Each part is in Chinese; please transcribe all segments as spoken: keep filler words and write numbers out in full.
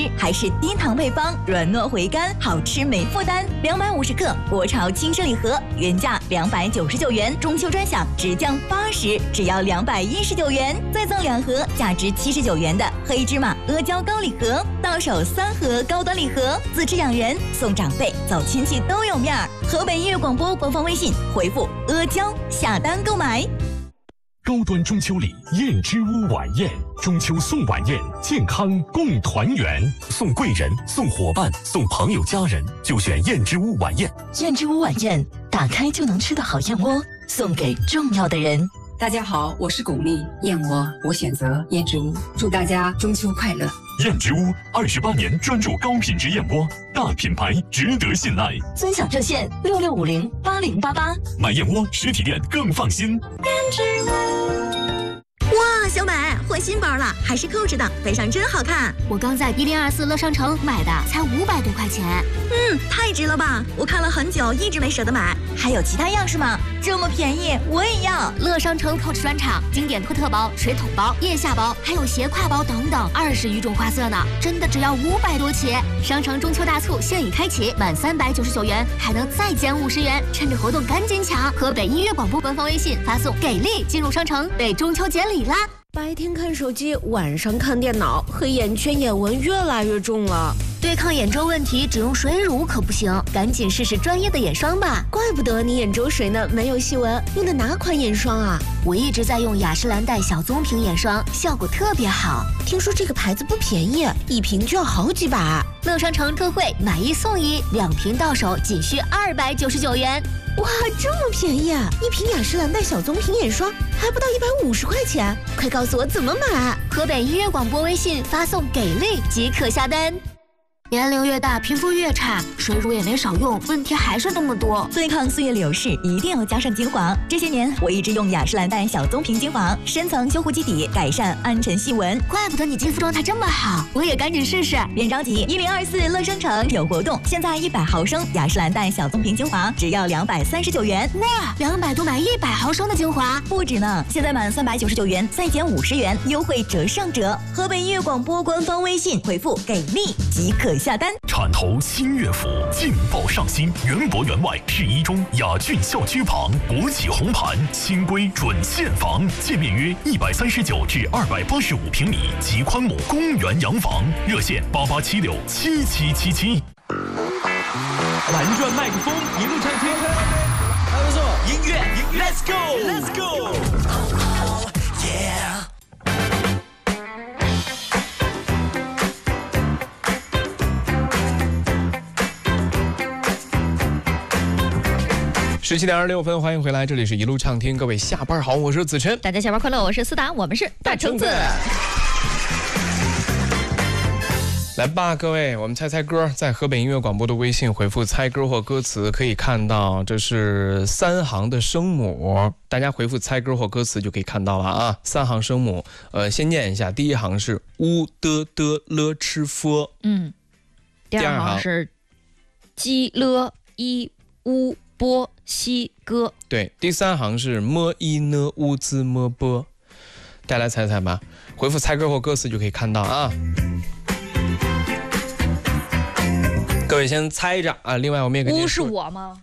质，还是低糖配方，软糯回甘，好吃没负担。两百五十克国潮轻奢礼盒，原价两百九十九元，中秋专享直降八十，只要两百一十九元，再赠两盒价值七十九元的黑芝麻阿胶糕礼盒，到手三盒高端礼盒，自制养人送长辈，走亲戚都有面儿。河北音乐广播官方微信回复阿胶下单购买。 高端中秋礼燕之屋晚宴，中秋送晚宴，健康共团圆，送贵人，送伙伴，送朋友家人，就选燕之屋晚宴。 燕之屋晚宴，打开就能吃的好燕窝，送给重要的人。 大家好，我是巩俐，燕窝我选择燕之屋，祝大家中秋快乐。 燕之屋二十八年专注高品质燕窝，大品牌值得信赖。 尊享热线六六五零八零八八， 买燕窝实体店更放心。 燕之屋。 哇，小美换新包了，还是扣着的，背上真好看。 我刚在一零二四乐商城买的，才五百多块钱。 嗯，太值了吧！我看了很久，一直没舍得买。还有其他样式吗？这么便宜，我也要。 乐商城 Coach 专场，经典托特包、水桶包、腋下包，还有斜挎包等等，二十余种花色呢，真的只要五百多起。商城中秋大促现已开启，满三百九十九元还能再减五十元，趁着活动赶紧抢！河北音乐广播官方微信发送“给力”进入商城，为中秋节礼啦！ 白天看手机，晚上看电脑，黑眼圈、眼纹越来越重了。 对抗眼周问题，只用水乳可不行，赶紧试试专业的眼霜吧。 怪不得你眼周水呢没有细纹，用的哪款眼霜啊？ 我一直在用雅诗兰黛小棕瓶眼霜，效果特别好。 听说这个牌子不便宜，一瓶就要好几百。 乐商城特惠，买一送一，两瓶到手仅需二百九十九元。 哇，这么便宜啊！一瓶雅诗兰黛小棕瓶眼霜还不到一百五十块钱，快告诉我怎么买！ 河北音乐广播微信发送“给力”即可下单。年龄越大，皮肤越差，水乳也没少用，问题还是那么多。 对抗岁月流逝，一定要加上精华。这些年，我一直用雅诗兰黛小棕瓶精华，深层修护基底，改善暗沉细纹。 怪不得你肌肤状态这么好，我也赶紧试试。 别着急，一零二四乐商城有活动，现在一百毫升雅诗兰黛小棕瓶精华只要两百三十九元。 哇，两百多买一百毫升的精华， 不止呢！现在满三百九十九元再减五十元，优惠折上折。河北音乐广播官方微信回复“给力”即可下单。 铲头新乐府劲爆上新，园博园外市一中雅骏校区旁，国企红盘新规准现房，建面约一百三十九至二百八十五平米，极宽亩公园洋房，热线八八七六七七七七。 玩转麦克风，一路畅听，还不错，音乐，Let's go，Let's go。 十七点二十六分，欢迎回来，这里是一路畅听，各位下班好，我是子琛， 大家下班快乐，我是思达，我们是大橙子。 来吧，各位，我们猜猜歌，在河北音乐广播的微信回复猜歌或歌词，可以看到这是三行的声母，大家回复猜歌或歌词就可以看到了啊。三行声母，呃，先念一下，第一行是乌的的了吃佛， 嗯，第二行是鸡了一乌波西歌， 对，第三行是么一呢乌兹么波，大家来猜猜吧，回复猜歌或歌词就可以看到啊。各位先猜着啊！另外我们也给乌是我吗？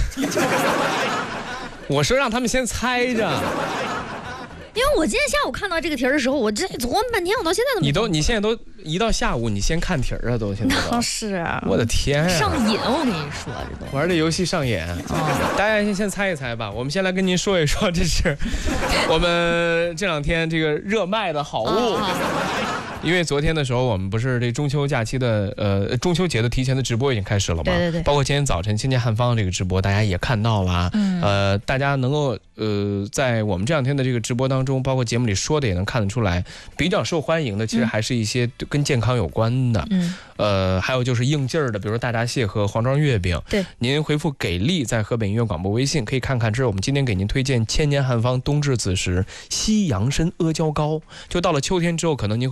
我是让他们先猜着， 因为我今天下午看到这个题儿的时候，我这琢磨半天，我到现在都没。 你都你现在都一到下午，你先看题儿啊，都现在都。 那是啊！ 我的天啊！ 上瘾，我跟你说，这都玩这游戏上瘾啊！大家先先猜一猜吧。我们先来跟您说一说，这是我们这两天这个热卖的好物。啊因为昨天的时候，我们不是这中秋假期的呃中秋节的提前的直播已经开始了嘛？ 对对对。 包括今天早晨新建汉方这个直播，大家也看到了。嗯。呃，大家能够呃在我们这两天的这个直播当中，包括节目里说的也能看得出来，比较受欢迎的其实还是一些跟健康有关的。嗯。呃，还有就是应劲儿的，比如说大闸蟹和黄庄月饼。 对。您回复给力，在河北音乐广播微信可以看看，这是我们今天给您推荐千年汉方冬至子时西洋参阿胶糕。就到了秋天之后，可能您会身体有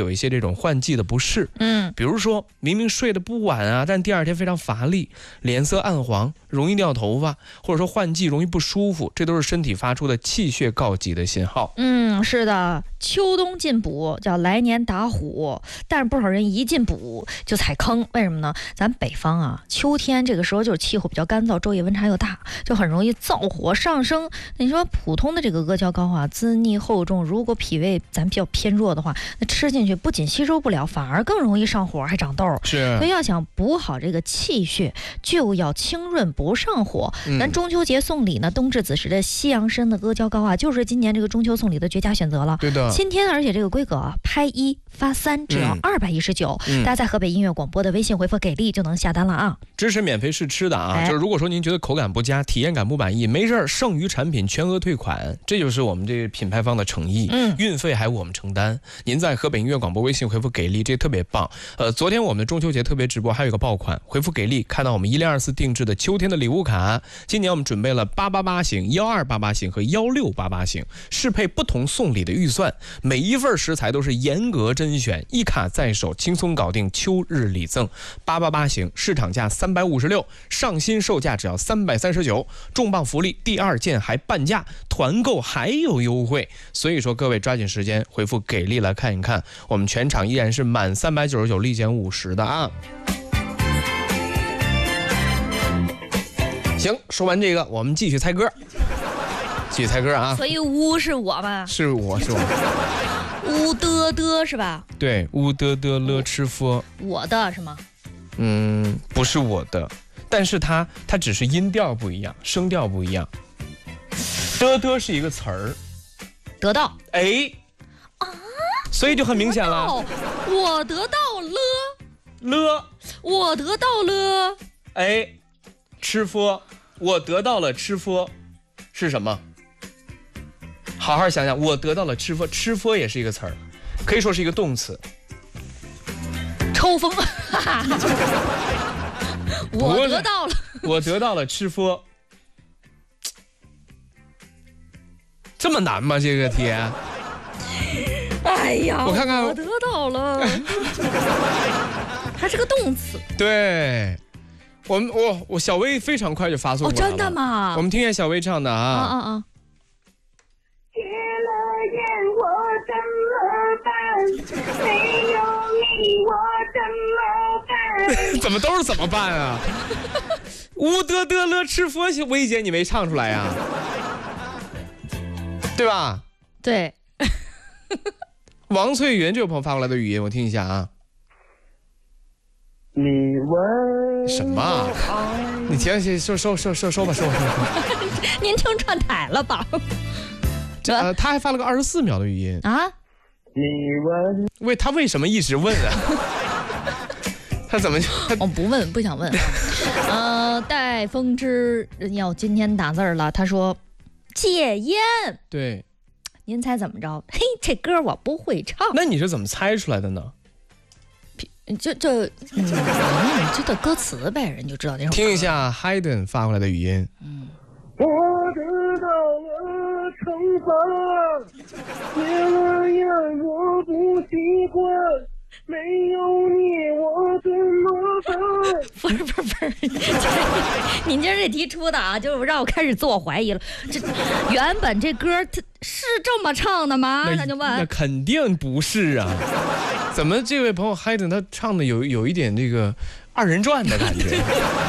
有一些这种换季的不适。 嗯， 比如说明明睡得不晚啊，但第二天非常乏力，脸色暗黄，容易掉头发，或者说换季容易不舒服，这都是身体发出的气血告急的信号。 嗯，是的，秋冬进补叫来年打虎，但是不少人一进补就踩坑，为什么呢？咱北方啊，秋天这个时候就是气候比较干燥，昼夜温差又大，就很容易燥火上升。那你说普通的这个阿胶糕啊，滋腻厚重，如果脾胃咱比较偏弱的话，那吃进去不仅吸收不了，反而更容易上火，还长痘。 是， 所以要想补好这个气血，就要清润不上火。 嗯、 咱中秋节送礼呢，冬至子时的西洋参的阿胶糕啊，就是今年这个中秋送礼的绝佳选择了。 对的， 今天而且这个规格啊，拍一发三，只要二百一十九。大家在河北音乐广播的微信回复给力就能下单了啊！ 支持免费试吃的啊， 哎、 就是如果说您觉得口感不佳、体验感不满意，没事儿，剩余产品全额退款，这就是我们这个品牌方的诚意。 嗯， 运费还我们承担。您在河北音乐广播微信回复给力，这特别棒。呃，昨天我们的中秋节特别直播还有一个爆款，回复给力看到我们一零二四定制的秋天的礼物卡。今年我们准备了八八八型、幺二八八型和幺六八八型，适配不同送礼的预算，每一份食材都是严格甄选，一卡在手，轻松搞定秋日礼赠。八八八型市场价三百五十六，上新售价只要三百三十九，重磅福利，第二件还半价，团购还有优惠。所以说各位抓紧时间回复给力来看一看，我们全场依然是满三百九十九立减五十的啊。行，说完这个我们继续猜歌，继续猜歌啊。 所以乌是我吧？ 是我是我。 乌的的是吧？ 对，乌的的了吃佛。 我的是吗？ 嗯，不是我的，但是它它只是音调不一样，声调不一样。的的是一个词儿， 得到。 哎， 啊， 所以就很明显了。 我得到了， 了， 我得到了。 哎，吃佛，我得到了吃佛，是什么？好好想想，我得到了吃佛，吃佛也是一个词儿，可以说是一个动词。 抽风，我得到了， 我得到了吃佛，这么难吗？这个题？ 哎呀， 我看看， 我得到了，它是个动词。 对，我们我我小薇非常快就发送过来了。 哦，真的吗？ 我们听见小薇唱的啊。 啊啊啊！ 戒了烟，我怎么办？没有你，我怎么办？ 怎么都是怎么办啊？乌得得了吃佛，薇姐你没唱出来呀、啊？对吧？ 对。 王翠云这位朋友发过来的语音，我听一下啊。 你问什么、啊？你停下，收收收收收吧，收吧收吧。 您听串台了吧？ 这、呃、他还发了个二十四秒的语音啊。 你问为他为什么一直问啊？他怎么就？ 我、哦、不问，不想问啊。呃，戴风之要今天打字了，他说戒烟。 对。 您猜怎么着？嘿，这歌我不会唱。 那你是怎么猜出来的呢？ 就就嗯，这的歌词呗，人就知道那首歌。 听一下 Hayden 发过来的语音。 嗯。我得到了惩罚，戒了烟我不习惯，没有你我怎么办？ 不是不是不是，你今儿这题出的啊，就让我开始自我怀疑了。这原本这歌它是这么唱的吗？那就问。 那肯定不是啊。怎么这位朋友 Hayden 他唱的有有一点这个二人转的感觉？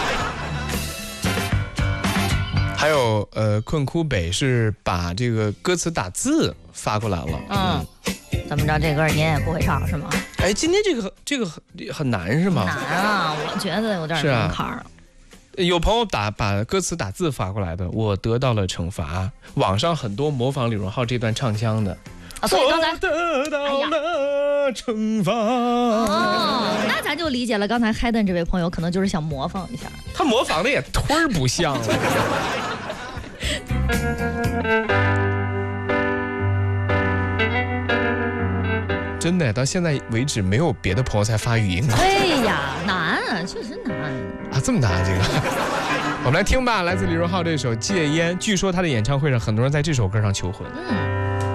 还有呃，困哭北是把这个歌词打字发过来了。 嗯，怎么着这歌您也不会唱是吗？ 哎，今天这个这个很很难是吗？ 难啊，我觉得有点难坎儿。啊、 有朋友打把歌词打字发过来的，我得到了惩罚。网上很多模仿李荣浩这段唱腔的。 啊，所以刚才我得到了惩罚。 哦，那咱就理解了。刚才海登这位朋友可能就是想模仿一下， 他模仿的也忒儿不像了。真的，到现在为止没有别的朋友在发语音过。 对呀，难啊，确实难啊，这么难这个。我们来听吧，来自李荣浩这首《戒烟》。据说他的演唱会上，很多人在这首歌上求婚。 嗯。